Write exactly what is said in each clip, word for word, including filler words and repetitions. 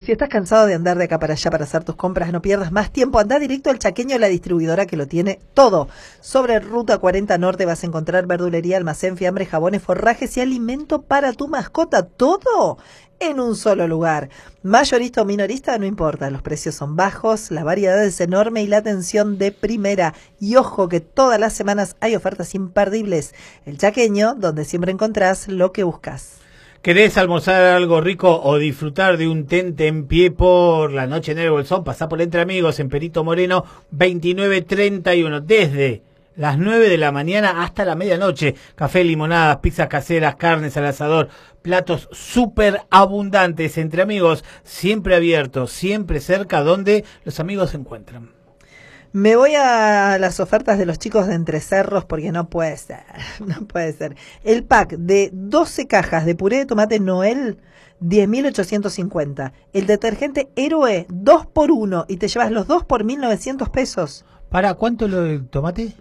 Si estás cansado de andar de acá para allá para hacer tus compras, no pierdas más tiempo. Anda directo al Chaqueño, la distribuidora que lo tiene todo. Sobre Ruta cuarenta Norte vas a encontrar verdulería, almacén, fiambre, jabones, forrajes y alimento para tu mascota. Todo en un solo lugar. Mayorista o minorista, no importa. Los precios son bajos, la variedad es enorme y la atención de primera. Y ojo que todas las semanas hay ofertas imperdibles. El Chaqueño, donde siempre encontrás lo que buscas. ¿Querés almorzar algo rico o disfrutar de un tente en pie por la noche en el Bolsón? Pasá por Entre Amigos en Perito Moreno veintinueve treinta y uno. Desde las nueve de la mañana hasta la medianoche. Café, limonadas, pizzas caseras, carnes al asador, platos súper abundantes. Entre Amigos, siempre abierto, siempre cerca, donde los amigos se encuentran. Me voy a las ofertas de los chicos de Entre Cerros porque no puede ser, no puede ser. El pack de doce cajas de puré de tomate Noel, diez mil ochocientos cincuenta. El detergente Héroe, dos por uno y te llevas los dos por mil novecientos pesos. ¿Para cuánto lo del tomate?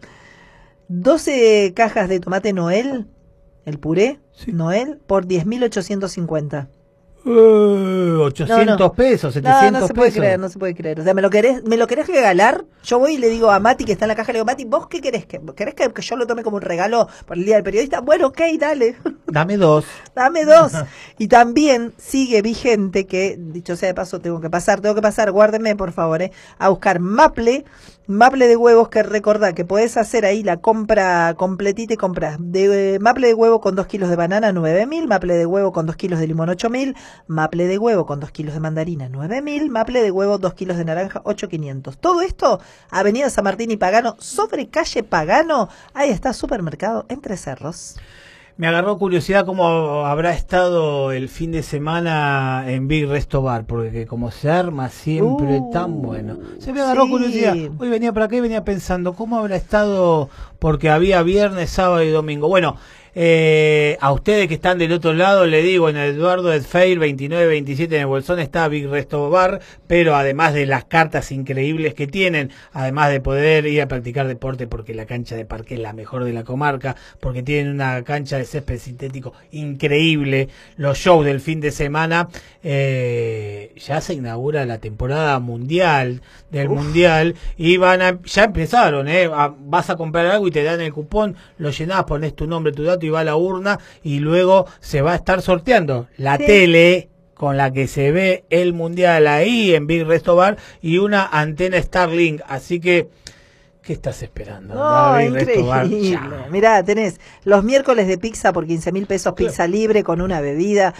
doce cajas de tomate Noel, el puré sí. Noel, por diez mil ochocientos cincuenta. Uh, ochocientos no, no. pesos, setecientos no, no se pesos. puede creer, no se puede creer. O sea, ¿me lo querés, me lo querés regalar? Yo voy y le digo a Mati que está en la caja, le digo, Mati, ¿vos qué querés? ¿Querés que, que yo lo tome como un regalo por el Día del Periodista? Bueno, ok, dale. Dame dos. Dame dos. Y también sigue vigente que, dicho sea de paso, tengo que pasar, tengo que pasar, guárdenme por favor, eh, a buscar Maple, Maple de huevos, que recordá que podés hacer ahí la compra completita y compras de eh, Maple de huevo con dos kilos de banana, nueve mil, Maple de huevo con dos kilos de limón, ocho mil, Maple de huevo con dos kilos de mandarina, nueve mil, Maple de huevo, dos kilos de naranja, ocho mil quinientos. Todo esto, Avenida San Martín y Pagano, sobre calle Pagano, ahí está Supermercado Entre Cerros. Me agarró curiosidad cómo habrá estado el fin de semana en Big Resto Bar, porque como se arma siempre uh, tan bueno. Se me agarró sí. curiosidad. Hoy venía para acá y venía pensando cómo habrá estado, porque había viernes, sábado y domingo. Bueno, eh, a ustedes que están del otro llado, le digo, en el Eduardo Edfeir veintinueve veintisiete en el Bolsón está Big Resto Bar, pero además de las cartas increíbles que tienen, además de poder ir a practicar deporte, porque la cancha de parque es la mejor de la comarca, porque tienen una cancha de césped sintético increíble, los shows del fin de semana, eh, ya se inaugura la temporada mundial del Uf. mundial y van a, ya empezaron, eh, a, vas a comprar algo y te dan el cupón, lo llenás, pones tu nombre, tu dato y va a la urna y luego se va a estar sorteando la sí. tele con la que se ve el mundial ahí en Big Resto Bar y una antena Starlink, así que ¿qué estás esperando? No, increíble. Mirá, tenés los miércoles de pizza por quince mil pesos, pizza claro. libre con una bebida.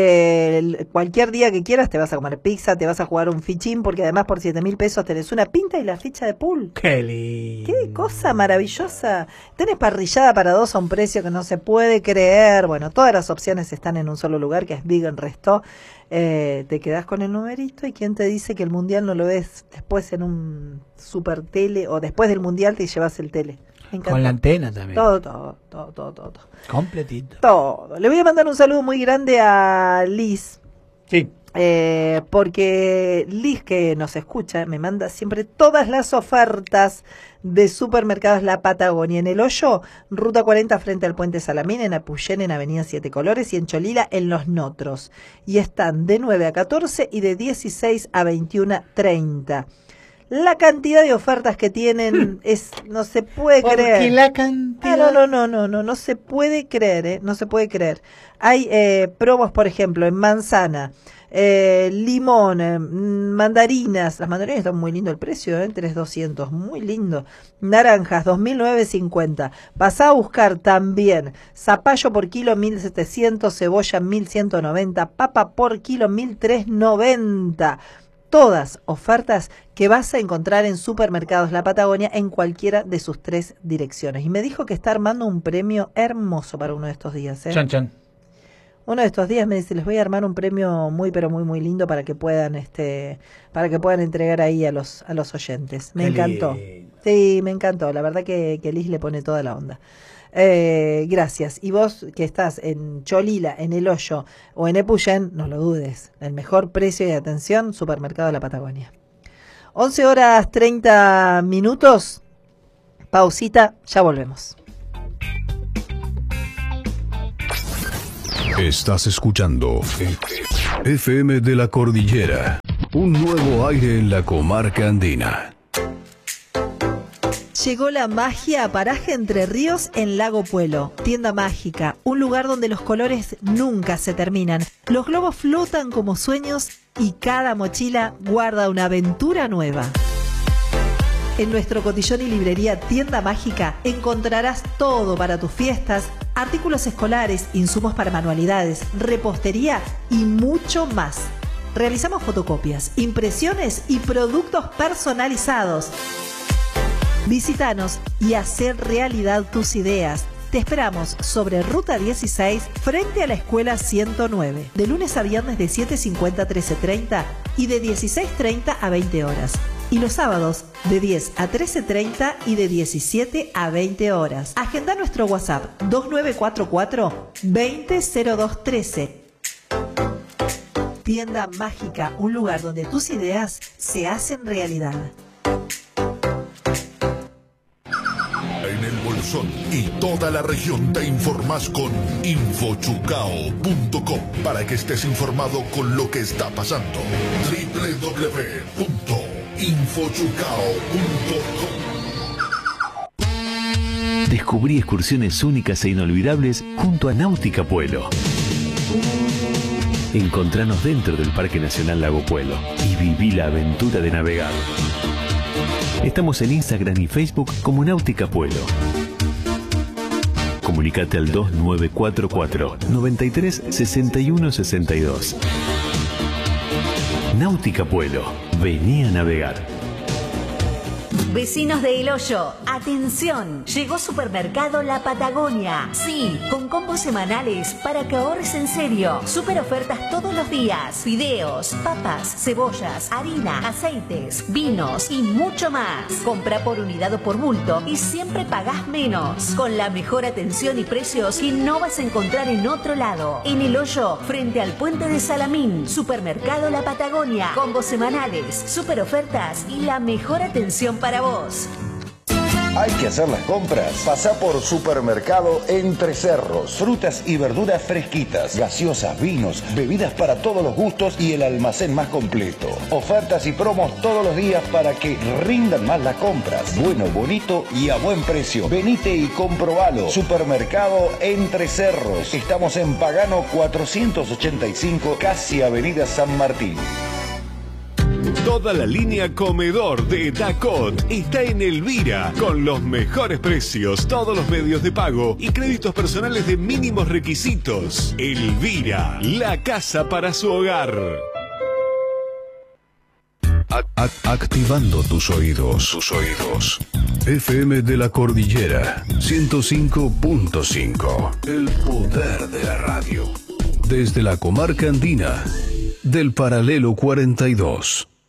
Eh, cualquier día que quieras te vas a comer pizza, te vas a jugar un fichín, porque además por siete mil pesos tenés una pinta y la ficha de pool. ¡Qué lindo! ¡Qué cosa maravillosa! Tenés parrillada para dos a un precio que no se puede creer. Bueno, todas las opciones están en un solo lugar, que es Big Resto. Eh, te quedás con el numerito y quién te dice que el mundial no lo ves después en un super tele o después del mundial te llevas el tele. Con la antena también. Todo, todo, todo, todo, todo. Completito. Todo. Le voy a mandar un saludo muy grande a Liz. Sí. Eh, porque Liz, que nos escucha, me manda siempre todas las ofertas de Supermercados La Patagonia. En El Hoyo, Ruta cuarenta frente al Puente Salamín, en Apuyén, en Avenida Siete Colores, y en Cholila, en Los Notros. Y están de nueve a catorce y de dieciséis a veintiuno a treinta. La cantidad de ofertas que tienen es, no se puede Porque creer. la cantidad... Ah, no, no, no, no, no, no se puede creer, ¿eh? No se puede creer. Hay eh, promos, por ejemplo, en manzana, eh, limón, eh, mandarinas. Las mandarinas están muy lindo el precio, ¿eh? tres mil doscientos, muy lindo. Naranjas, dos mil novecientos cincuenta. Pasá a buscar también zapallo por kilo, mil setecientos, cebolla, mil ciento noventa, papa por kilo, mil trescientos noventa. Todas ofertas que vas a encontrar en Supermercados La Patagonia en cualquiera de sus tres direcciones. Y me dijo que está armando un premio hermoso para uno de estos días. ¿eh? Chan, chan. Uno de estos días me dice, les voy a armar un premio muy, pero muy, muy lindo para que puedan, este, para que puedan entregar ahí a los, a los oyentes. Me Qué encantó. lindo. Sí, me encantó. La verdad que, que Liz le pone toda la onda. Eh, gracias. Y vos que estás en Cholila, en El Hoyo o en Epuyén, no lo dudes. El mejor precio y atención, Supermercado de la Patagonia. once horas treinta minutos. Pausita, ya volvemos. Estás escuchando F M de la Cordillera. Un nuevo aire en la comarca andina. Llegó la magia a Paraje Entre Ríos en Lago Puelo. Tienda mágica, un lugar donde los colores nunca se terminan. Los globos flotan como sueños y cada mochila guarda una aventura nueva. En nuestro cotillón y librería Tienda Mágica encontrarás todo para tus fiestas, artículos escolares, insumos para manualidades, repostería y mucho más. Realizamos fotocopias, impresiones y productos personalizados. Visítanos y hacer realidad tus ideas. Te esperamos sobre Ruta dieciséis, frente a la Escuela ciento nueve, de lunes a viernes de siete cincuenta a trece treinta y de dieciséis treinta a veinte horas. Y los sábados de diez a trece treinta y de diecisiete a veinte horas. Agenda nuestro WhatsApp dos nueve cuatro cuatro, veinte cero dos trece. Tienda Mágica, un lugar donde tus ideas se hacen realidad. En el Bolsón y toda la región te informás con infochucao punto com para que estés informado con lo que está pasando. doble u doble u doble u punto infochucao punto com. Descubrí excursiones únicas e inolvidables junto a Náutica Puelo. Encontranos dentro del Parque Nacional Lago Puelo y viví la aventura de navegar. Estamos en Instagram y Facebook como Náutica Puelo. Comunicate al dos nueve cuatro cuatro, noventa y tres, sesenta y uno, sesenta y dos. Náutica Puelo, vení a navegar. Vecinos de El Hoyo, atención, llegó Supermercado La Patagonia. Sí, con combos semanales para que ahorres en serio. Super ofertas todos los días. Fideos, papas, cebollas, harina, aceites, vinos y mucho más. Compra por unidad o por bulto y siempre pagás menos. Con la mejor atención y precios que no vas a encontrar en otro lado. En El Hoyo, frente al puente de Salamín. Supermercado La Patagonia. Combos semanales, super ofertas y la mejor atención para vos. Hay que hacer las compras. Pasá por Supermercado Entre Cerros. Frutas y verduras fresquitas, gaseosas, vinos, bebidas para todos los gustos y el almacén más completo. Ofertas y promos todos los días para que rindan más las compras. Bueno, bonito y a buen precio. Venite y comprobalo. Supermercado Entre Cerros. Estamos en Pagano cuatrocientos ochenta y cinco, casi Avenida San Martín. Toda la línea comedor de Dacot está en Elvira, con los mejores precios, todos los medios de pago y créditos personales de mínimos requisitos. Elvira, la casa para su hogar. Act activando tus oídos, sus oídos. F M de la Cordillera, ciento cinco punto cinco. El poder de la radio. Desde la comarca andina, del paralelo cuarenta y dos.